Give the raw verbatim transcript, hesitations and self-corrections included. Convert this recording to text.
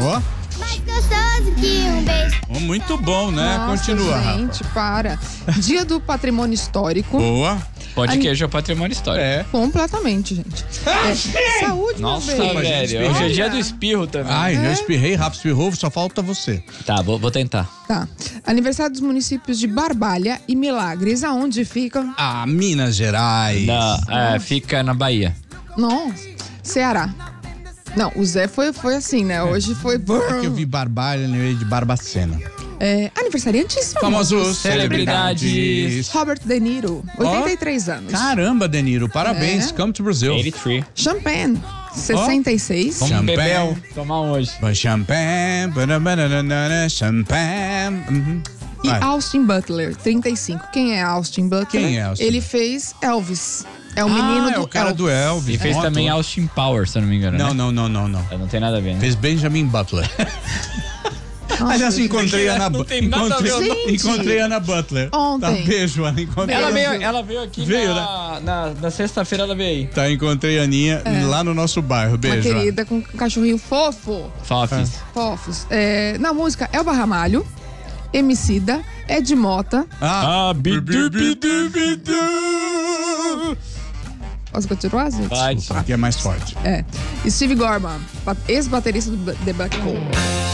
Ó. Mais gostoso que um beijo. Oh, muito bom, né? Nossa, Continua, gente, Rafa. para. Dia do Patrimônio Histórico. Boa. Pó de Ani- queijo é patrimônio histórico. É. Completamente, gente. É, saúde, Nossa, meu bem. velho. Hoje é Olha. dia do espirro também. Ai, É. eu espirrei, Rafa espirrou, só falta você. Tá, vou, vou tentar. Tá. Aniversário dos municípios de Barbalha e Milagres. Aonde fica? Ah, Minas Gerais. Não, é, fica na Bahia. Nossa. Ceará. Não, o Zé foi, foi assim, né? Hoje foi... É que eu vi Barbalha no meio de Barbacena. É, aniversariantes Famosos celebridades. Robert De Niro, oitenta e três anos. Caramba, Deniro, parabéns. É. Come to Brazil. oitenta e três. Champagne, sessenta e seis. Vamos Champagne. beber um. Tomar um hoje. Champagne, banana, champagne. Uhum. E Vai. Austin Butler, trinta e cinco. Quem é Austin Butler? Quem é Austin Ele Butler? fez Elvis. É o Ah, menino é do o cara Elvis. do Elvis. E fez bom também ator. Austin Powers, se eu não me engano, Não, né? não, não, não, não. Não tem nada a ver, né? Fez Benjamin Butler. Aliás, encontrei a Ana Não tem nada a ver, encontrei, gente. encontrei a Ana Butler. Ontem. Tá, beijo, Ana. Encontrei Ela a- veio, ela veio aqui Veio, na, na, na sexta-feira, ela veio aí. Tá, encontrei a Aninha lá no nosso bairro. Uma Beijo. Ana. querida com um cachorrinho fofo. Fofis. Fofos. É, na música, Elba Ramalho, Emicida, Ed Mota. Ah, Ah, bidu, bidu, bidu. Posso continuar, gente? Vai. Aqui é mais forte. É. Steve Gorman, ba- ex-baterista do The Black Hole.